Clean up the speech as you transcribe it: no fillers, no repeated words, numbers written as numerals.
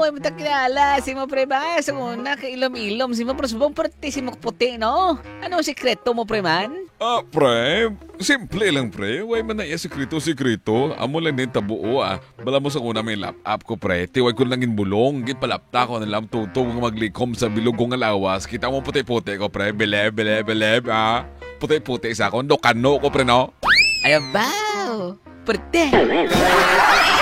Way mo kilala. Si mo pre ba? Sa una, kailom-ilom. Si mo pre, subong parte si mo puti, no? Ano ang sikreto mo pre man? Pre, simple lang pre. Way man na iya sekreto. Amo lang din tabuo Bala mo sa una may laptop ko pre. Tiwag ko lang inbulong. Git palapta ko na lang tutong maglikom sa bilog kong alawas. Kita mo puti-puti ko pre. Beleb. Puti-puti sa akong. Dokano ko pre no? Ayaw ba? Perte.